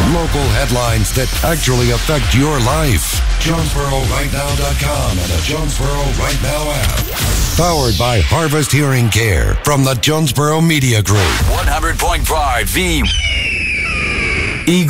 Local headlines that actually affect your life. JonesboroRightNow.com and the Jonesboro Right Now app. Powered by Harvest Hearing Care from the Jonesboro Media Group. 100.5 The Eagle.